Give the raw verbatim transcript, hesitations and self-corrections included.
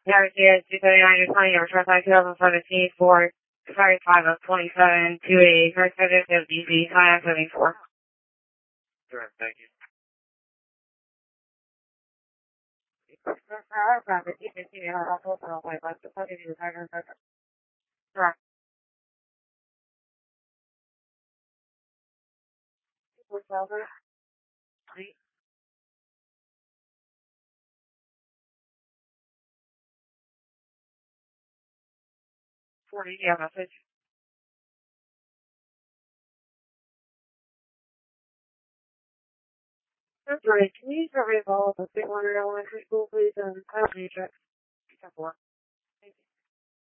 Harris is two thirty-nine, you're calling your trust I two thousand seventeen for thirty-five of twenty-seven to a first visit of D C five seventy-four. Sure, thank you. Correct. forty, yeah, message. That's right. Can you survey all of the State Water Elementary School, please, and I don't need check. Four.